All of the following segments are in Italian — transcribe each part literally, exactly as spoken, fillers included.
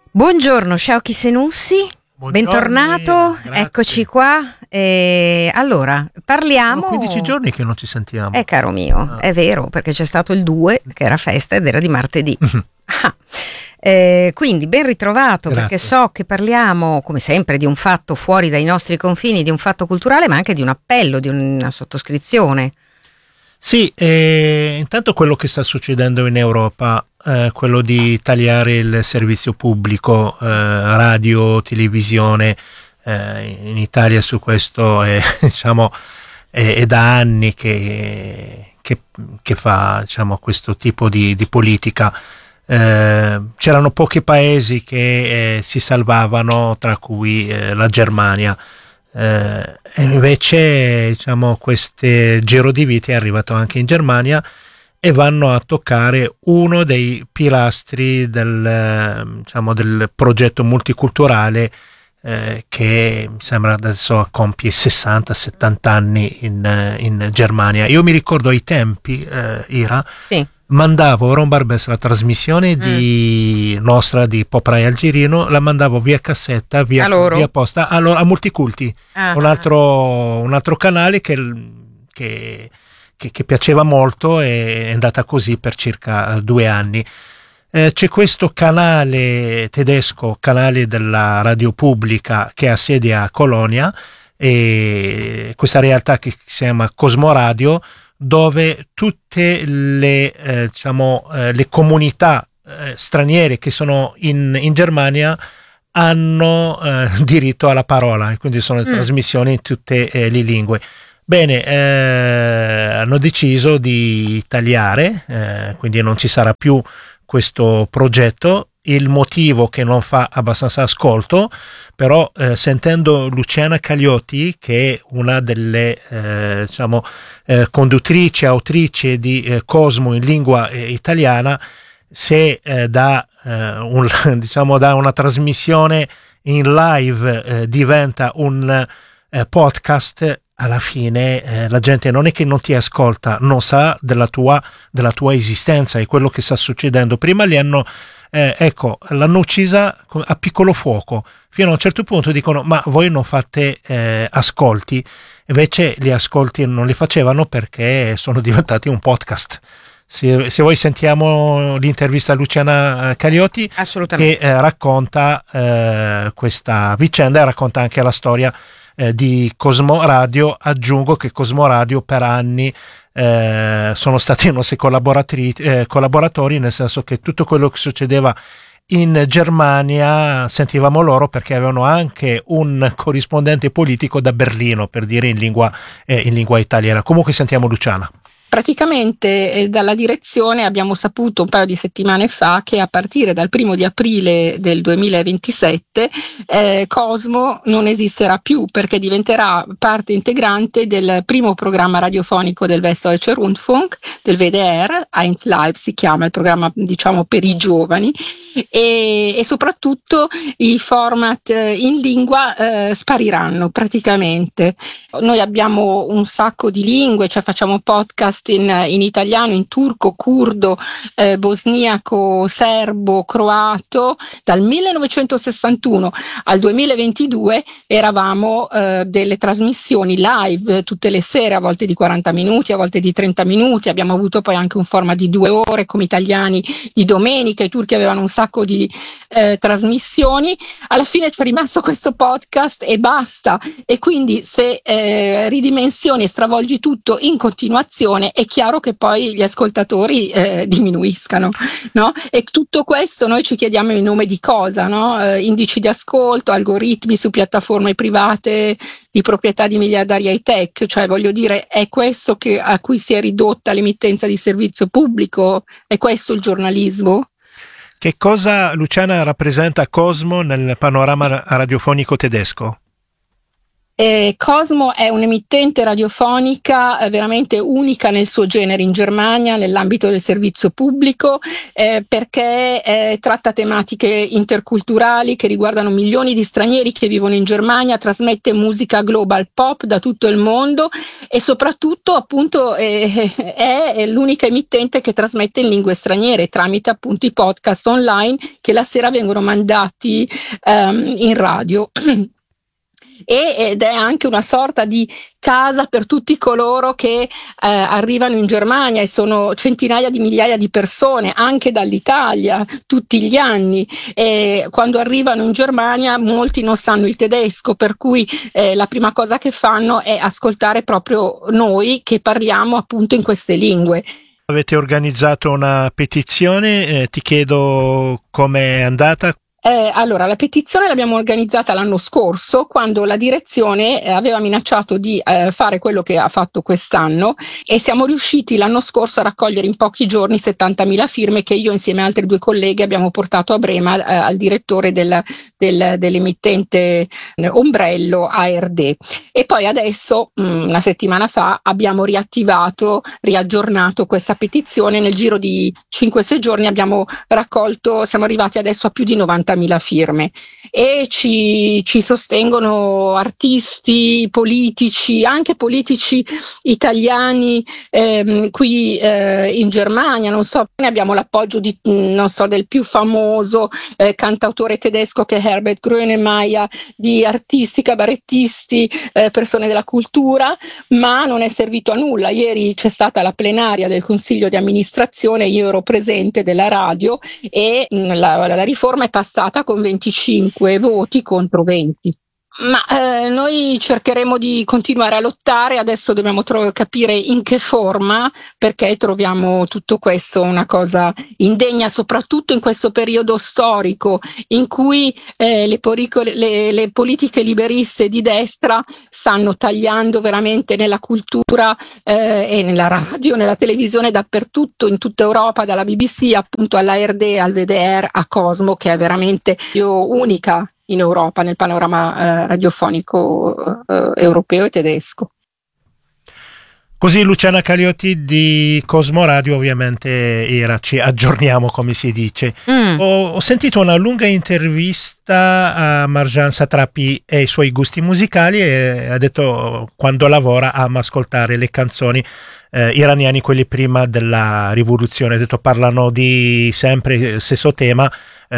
Buongiorno, ciao Chisenussi, Buongiorno, bentornato, Elena, grazie. eccoci qua. E allora, parliamo... Sono quindici giorni che non ci sentiamo. Eh caro mio, Ah. è vero, perché c'è stato il due, che era festa ed era di martedì. Ah. Eh, quindi ben ritrovato, Grazie. perché so che parliamo come sempre di un fatto fuori dai nostri confini, di un fatto culturale, ma anche di un appello, di una sottoscrizione. Sì, eh, intanto quello che sta succedendo in Europa, eh, quello di tagliare il servizio pubblico, eh, radio, televisione, eh, in Italia su questo è, diciamo, è, è da anni che, che, che fa, diciamo, questo tipo di, di politica. Eh, c'erano pochi paesi che eh, si salvavano, tra cui eh, la Germania. Eh, e invece, diciamo, questo giro di vite è arrivato anche in Germania e vanno a toccare uno dei pilastri del, eh, diciamo, del progetto multiculturale eh, che mi sembra adesso compie sessanta settanta anni in, in Germania. Io mi ricordo ai tempi, eh, Ira, Sì. mandavo Ron Barbès, la trasmissione di mm. nostra di Pop Rai Algerino, la mandavo via cassetta, via, via posta, allora, a Multiculti, ah, un, altro, un altro canale che, che, che, che piaceva molto, e è andata così per circa due anni. Eh, c'è questo canale tedesco, canale della radio pubblica, che ha sede a Colonia, e questa realtà che si chiama Cosmo Radio, dove tutte le, eh, diciamo, eh, le comunità eh, straniere che sono in, in Germania hanno eh, diritto alla parola, e quindi sono mm. trasmissioni in tutte eh, le lingue. Bene, eh, hanno deciso di tagliare, eh, quindi non ci sarà più questo progetto. Il motivo che non fa abbastanza ascolto, però eh, sentendo Luciana Cagliotti, che è una delle eh, diciamo eh, conduttrici, autrici di eh, Cosmo in lingua eh, italiana, se eh, da, eh, un, diciamo, da una trasmissione in live eh, diventa un eh, podcast, alla fine eh, la gente non è che non ti ascolta, non sa della tua, della tua esistenza e quello che sta succedendo. Prima li hanno Eh, ecco, l'hanno uccisa a piccolo fuoco, fino a un certo punto dicono: ma voi non fate eh, ascolti? Invece gli ascolti non li facevano perché sono diventati un podcast. Se, se voi sentiamo l'intervista a Luciana Cagliotti, che eh, racconta eh, questa vicenda e racconta anche la storia eh, di Cosmo Radio. Aggiungo che Cosmo Radio per anni Eh, sono stati i nostri collaboratori, eh, collaboratori, nel senso che tutto quello che succedeva in Germania sentivamo loro, perché avevano anche un corrispondente politico da Berlino, per dire in lingua, eh, in lingua italiana. Comunque sentiamo Luciana. Praticamente eh, dalla direzione abbiamo saputo un paio di settimane fa che a partire dal primo di aprile del duemilaventisette eh, Cosmo non esisterà più, perché diventerà parte integrante del primo programma radiofonico del Westdeutscher Rundfunk, del W D R, eins Live si chiama, il programma, diciamo, per i giovani, e, e soprattutto i format in lingua eh, spariranno praticamente. Noi abbiamo un sacco di lingue, cioè facciamo podcast In, in italiano, in turco, curdo, eh, bosniaco, serbo, croato. Dal millenovecentosessantuno al duemilaventidue eravamo eh, delle trasmissioni live tutte le sere, a volte di quaranta minuti, a volte di trenta minuti. Abbiamo avuto poi anche un format di due ore come Italiani di domenica. I turchi avevano un sacco di eh, trasmissioni. Alla fine è rimasto questo podcast e basta, e quindi se eh, ridimensioni e stravolgi tutto in continuazione, è chiaro che poi gli ascoltatori eh, diminuiscano, no? E tutto questo noi ci chiediamo in nome di cosa, no? Eh, indici di ascolto, algoritmi su piattaforme private di proprietà di miliardari high tech, cioè voglio dire, è questo che, a cui si è ridotta l'emittenza di servizio pubblico? È questo il giornalismo? Che cosa, Luciana, rappresenta Cosmo nel panorama radiofonico tedesco? Eh, Cosmo è un'emittente radiofonica eh, veramente unica nel suo genere in Germania nell'ambito del servizio pubblico eh, perché eh, tratta tematiche interculturali che riguardano milioni di stranieri che vivono in Germania, trasmette musica global pop da tutto il mondo e soprattutto appunto eh, è l'unica emittente che trasmette in lingue straniere tramite appunto i podcast online che la sera vengono mandati um, in radio. Ed è anche una sorta di casa per tutti coloro che eh, arrivano in Germania e sono centinaia di migliaia di persone anche dall'Italia tutti gli anni e quando arrivano in Germania molti non sanno il tedesco per cui eh, la prima cosa che fanno è ascoltare proprio noi che parliamo appunto in queste lingue. Avete organizzato una petizione, eh, ti chiedo com'è andata. Eh, allora, la petizione l'abbiamo organizzata l'anno scorso quando la direzione eh, aveva minacciato di eh, fare quello che ha fatto quest'anno e siamo riusciti l'anno scorso a raccogliere in pochi giorni settantamila firme che io insieme a altri due colleghi abbiamo portato a Brema eh, al direttore del, del, dell'emittente eh, Ombrello A R D e poi adesso mh, una settimana fa abbiamo riattivato, riaggiornato questa petizione. Nel giro di cinque sei giorni abbiamo raccolto, siamo arrivati adesso a più di novanta mila firme e ci, ci sostengono artisti, politici, anche politici italiani ehm, qui eh, in Germania, non so, ne abbiamo l'appoggio di, non so, del più famoso eh, cantautore tedesco che è Herbert Grönemeyer, di artisti, cabarettisti, eh, persone della cultura, ma non è servito a nulla. Ieri c'è stata la plenaria del consiglio di amministrazione, io ero presente della radio e mh, la, la riforma è passata con venticinque voti contro venti. Ma eh, noi cercheremo di continuare a lottare, adesso dobbiamo tro- capire in che forma, perché troviamo tutto questo una cosa indegna, soprattutto in questo periodo storico in cui eh, le, poricole, le, le politiche liberiste di destra stanno tagliando veramente nella cultura eh, e nella radio, nella televisione, dappertutto, in tutta Europa, dalla B B C appunto alla R D, al V D R, a Cosmo, che è veramente unica in Europa nel panorama eh, radiofonico eh, europeo e tedesco. Così Luciana Cagliotti di Cosmo Radio ovviamente era, ci aggiorniamo come si dice. Mm. Ho, ho sentito una lunga intervista a Marjan Satrapi e i suoi gusti musicali e ha detto quando lavora ama ascoltare le canzoni eh, iraniani, quelli prima della rivoluzione. Ha detto parlano di sempre il stesso tema.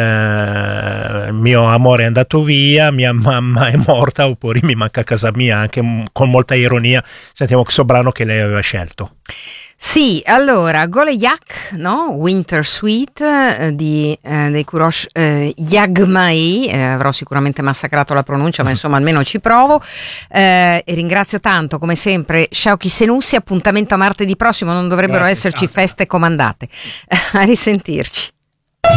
Uh, mio amore è andato via, mia mamma è morta oppure mi manca casa mia, anche con molta ironia. Sentiamo questo brano che lei aveva scelto. Sì, allora Goleyak, no? Winter Sweet eh, di, eh, dei Kurosh eh, Yagmai, eh, avrò sicuramente massacrato la pronuncia ma insomma almeno ci provo eh, e ringrazio tanto come sempre Shauki Senussi. Appuntamento a martedì prossimo, non dovrebbero Grazie, esserci ciao. Feste comandate. A risentirci.